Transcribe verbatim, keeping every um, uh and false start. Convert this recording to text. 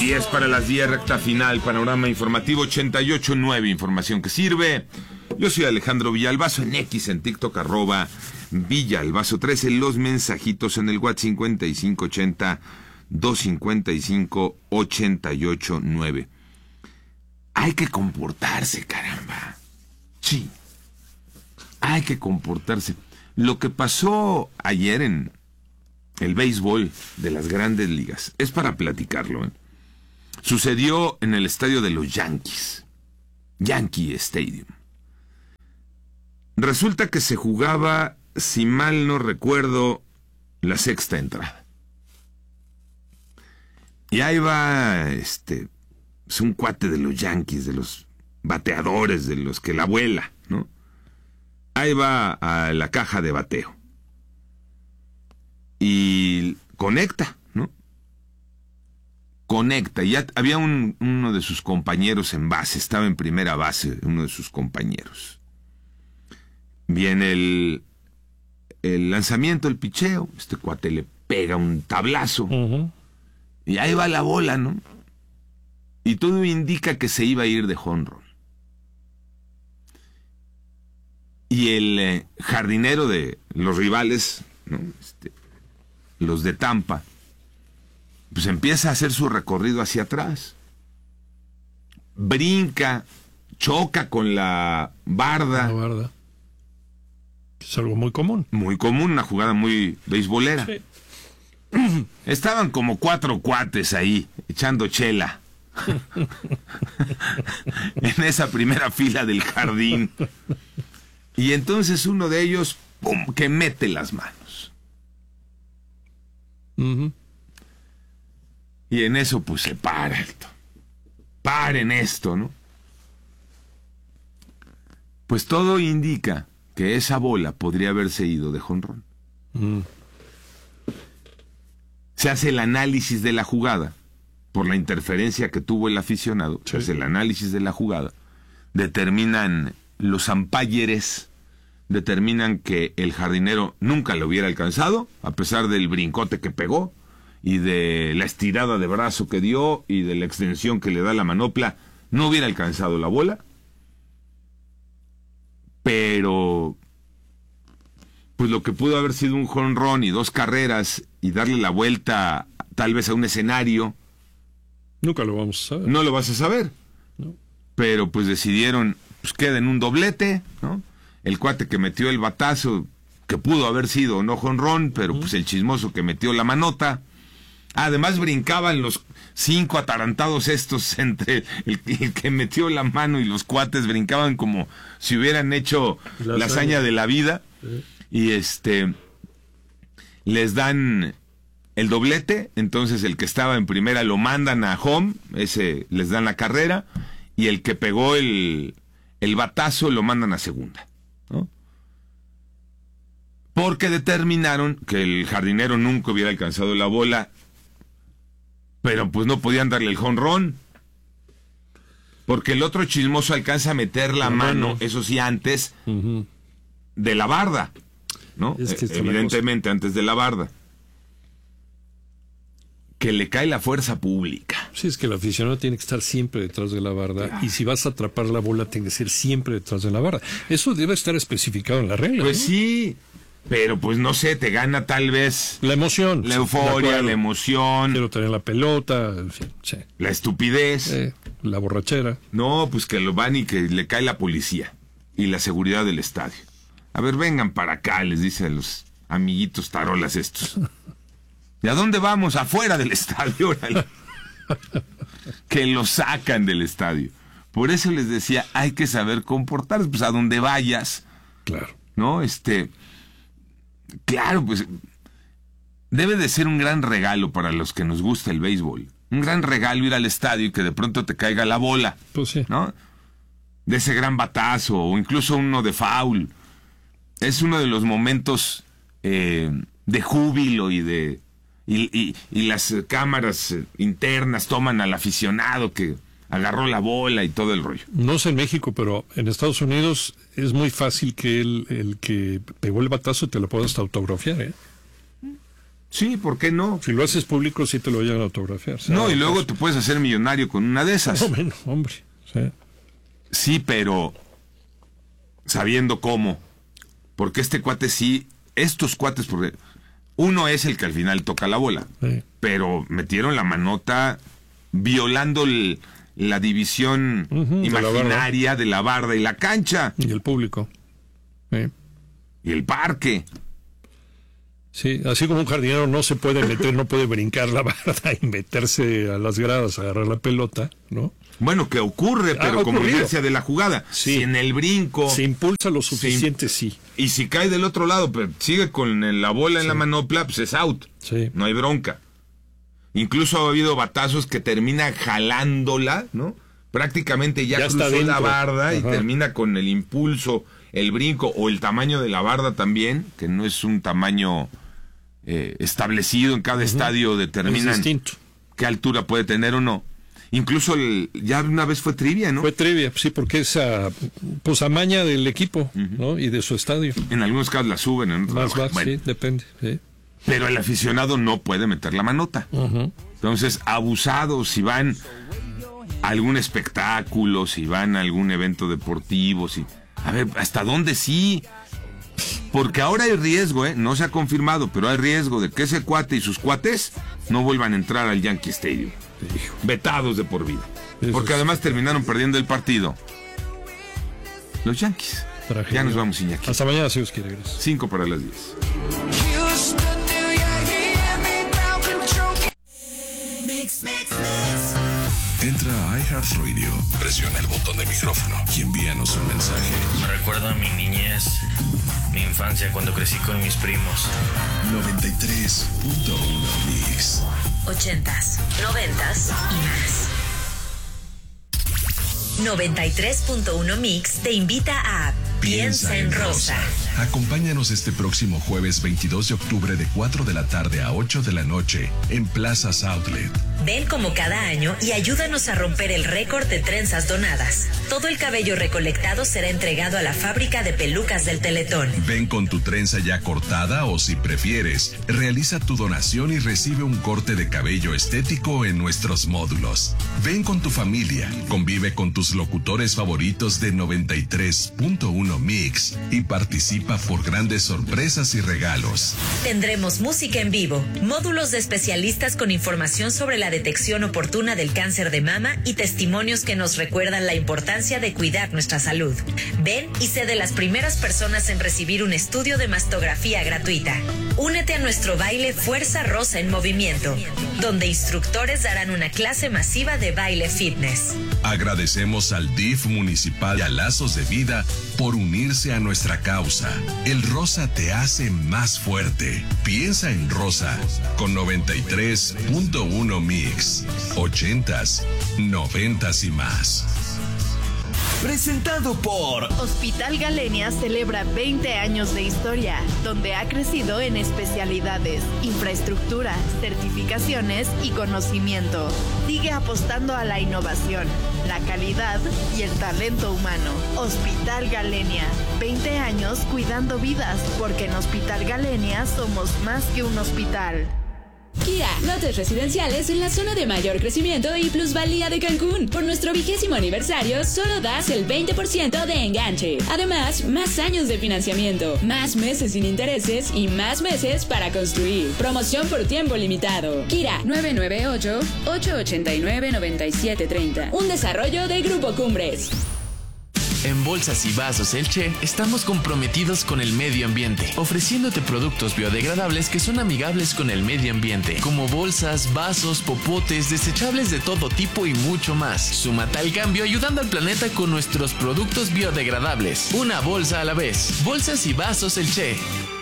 diez para las diez, recta final, panorama informativo ochenta y ocho nueve, información que sirve. Yo soy Alejandro Villalbazo, en X, en TikTok, arroba Villalbazo trece, los mensajitos en el WhatsApp cincuenta y cinco ochenta, doscientos cincuenta y cinco, ochenta y ocho nueve. Hay que comportarse, caramba. Sí, hay que comportarse. Lo que pasó ayer en el béisbol de las grandes ligas es para platicarlo, ¿eh? Sucedió en el estadio de los Yankees, Yankee Stadium. Resulta que se jugaba, si mal no recuerdo, la sexta entrada. Y ahí va, este, es un cuate de los Yankees, de los bateadores, de los que la vuela, ¿no? Ahí va a la caja de bateo. Y conecta, ¿no? Conecta. Ya había un, uno de sus compañeros en base, estaba en primera base, uno de sus compañeros. Viene el, el lanzamiento, el picheo. Este cuate le pega un tablazo. Uh-huh. Y ahí va la bola, ¿no? Y todo indica que se iba a ir de jonrón. Y el eh, jardinero de los rivales, ¿no? Este, los de Tampa, pues empieza a hacer su recorrido hacia atrás. Brinca, choca con la barda. La barda. Es algo muy común. Muy común, una jugada muy beisbolera. Sí. Estaban como cuatro cuates ahí, echando chela. En esa primera fila del jardín. Y entonces uno de ellos, ¡pum!, que mete las manos. Uh-huh. Y en eso, pues, se para esto. Paren esto, ¿no? Pues todo indica que esa bola podría haberse ido de jonrón. Uh-huh. Se hace el análisis de la jugada, por la interferencia que tuvo el aficionado. Sí. Se hace el análisis de la jugada. Determinan los umpires, determinan que el jardinero nunca lo hubiera alcanzado, a pesar del brincote que pegó, y de la estirada de brazo que dio, y de la extensión que le da la manopla, no hubiera alcanzado la bola. Pero pues lo que pudo haber sido un jonrón y dos carreras, y darle la vuelta tal vez a un escenario, nunca lo vamos a saber. No lo vas a saber. No. Pero pues decidieron, pues queda en un doblete, ¿no? El cuate que metió el batazo, que pudo haber sido no jonrón, pero pues el chismoso que metió la manota. Además brincaban los cinco atarantados estos entre el, el que metió la mano y los cuates, brincaban como si hubieran hecho la, la hazaña de la vida. Sí. Y este, les dan el doblete, entonces el que estaba en primera lo mandan a home, ese les dan la carrera, y el que pegó el, el batazo lo mandan a segunda, ¿no? Porque determinaron que el jardinero nunca hubiera alcanzado la bola, pero pues no podían darle el jonrón, porque el otro chismoso alcanza a meter la mano, mano, eso sí, antes uh-huh. de la barda, ¿no? Es que evidentemente antes de la barda. Que le cae la fuerza pública. Sí, es que el aficionado tiene que estar siempre detrás de la barda, claro. Y si vas a atrapar la bola, tiene que ser siempre detrás de la barda. Eso debe estar especificado en la regla. Pues ¿no? Sí, pero pues no sé, te gana tal vez la emoción, la euforia, sí, la emoción, quiero tener la pelota, en fin, sí. La estupidez, eh, la borrachera. No, pues que lo van y que le cae la policía y la seguridad del estadio. A ver, vengan para acá, les dice a los amiguitos tarolas estos. ¿Y a dónde vamos? Afuera del estadio. Que lo sacan del estadio. Por eso les decía, hay que saber comportarse, pues a donde vayas. Claro. ¿No? Este, claro, pues debe de ser un gran regalo para los que nos gusta el béisbol. Un gran regalo ir al estadio y que de pronto te caiga la bola. Pues sí. ¿No? De ese gran batazo, o incluso uno de foul. Es uno de los momentos eh, de júbilo y de... Y, y, y las cámaras internas toman al aficionado que agarró la bola y todo el rollo. No sé en México, pero en Estados Unidos es muy fácil que el, el que pegó el batazo te lo puedas autografiar, ¿eh? Sí, ¿por qué no? Si lo haces público, sí te lo vayan a autografiar. No, y luego te puedes hacer millonario con una de esas. No, menos, hombre. Sí. Sí, pero sabiendo cómo. Porque este cuate sí, estos cuates, porque uno es el que al final toca la bola, Sí. pero metieron la manota violando el, la división Ujú, imaginaria de la barda y la cancha Y el público. Sí. y el parque. Sí, así como un jardinero no se puede meter, no puede brincar la barda y meterse a las gradas a agarrar la pelota, ¿no? Bueno, que ocurre, Ha pero como ocurrido. inercia de la jugada. Sí. Si en el brinco Se impulsa lo suficiente, sí. y si cae del otro lado, pero sigue con el- la bola en la manopla, pues es out. Sí. No hay bronca. Incluso ha habido batazos que termina jalándola, ¿no? Prácticamente ya, Ya está cruzó la dentro. barda y Ajá. termina con el impulso, el brinco o el tamaño de la barda también, que no es un tamaño eh, establecido en cada estadio, Es determinan distinto. qué altura puede tener o no. Incluso el- ya una vez fue trivia, ¿no? Fue trivia, sí, porque es a, pues, amaña del equipo, ¿no? Y de su estadio. En algunos casos la suben, en otros Más la va, bajan. Bueno, sí, depende. Sí. pero el aficionado no puede meter la manota. Ujú. Entonces, abusados, si van a algún espectáculo, si van a algún evento deportivo, si... A ver, ¿hasta dónde sí? Porque ahora hay riesgo, ¿eh? No se ha confirmado, pero hay riesgo de que ese cuate y sus cuates no vuelvan a entrar al Yankee Stadium. Vetados de por vida. Eso Porque es además terminaron perdiendo el partido. Los Yankees. tragedia. Ya nos vamos, Iñaki. Hasta mañana, si Dios quiere. Gracias. Cinco para las diez. Entra a iHeartRadio, presiona el botón de micrófono y envíanos un mensaje. Me recuerda a mi niñez, mi infancia cuando crecí con mis primos. noventa y tres punto uno Mix. Ochentas, noventas y más. noventa y tres punto uno Mix te invita a Piensa en Rosa. Acompáñanos este próximo jueves veintidós de octubre de cuatro de la tarde a ocho de la noche en Plazas Outlet. Ven como cada año y ayúdanos a romper el récord de trenzas donadas. Todo el cabello recolectado será entregado a la fábrica de pelucas del Teletón. Ven con tu trenza ya cortada o, si prefieres, realiza tu donación y recibe un corte de cabello estético en nuestros módulos. Ven con tu familia, convive con tus locutores favoritos de noventa y tres punto uno Mix y participa por grandes sorpresas y regalos. Tendremos música en vivo, módulos de especialistas con información sobre la detección oportuna del cáncer de mama y testimonios que nos recuerdan la importancia de cuidar nuestra salud. Ven y sé de las primeras personas en recibir un estudio de mastografía gratuita. Únete a nuestro baile Fuerza Rosa en Movimiento, donde instructores darán una clase masiva de baile fitness. Agradecemos al D I F municipal y a Lazos de Vida por unirse a nuestra causa. El rosa te hace más fuerte. Piensa en Rosa con noventa y tres punto uno Mix. Ochentas, noventas y más. Presentado por Hospital Galenia celebra veinte años de historia, donde ha crecido en especialidades, infraestructura, certificaciones y conocimiento. Sigue apostando a la innovación, la calidad y el talento humano. Hospital Galenia, veinte años cuidando vidas, porque en Hospital Galenia somos más que un hospital. Kia, lotes residenciales en la zona de mayor crecimiento y plusvalía de Cancún. Por nuestro vigésimo aniversario, solo das el veinte por ciento de enganche. Además, más años de financiamiento, más meses sin intereses y más meses para construir. Promoción por tiempo limitado. Kira, nueve nueve ocho, ocho ocho nueve, nueve siete tres cero. Un desarrollo de Grupo Cumbres. En Bolsas y Vasos El Che estamos comprometidos con el medio ambiente, ofreciéndote productos biodegradables que son amigables con el medio ambiente, como bolsas, vasos, popotes, desechables de todo tipo y mucho más. Súmate al cambio ayudando al planeta con nuestros productos biodegradables. Una bolsa a la vez. Bolsas y Vasos El Che.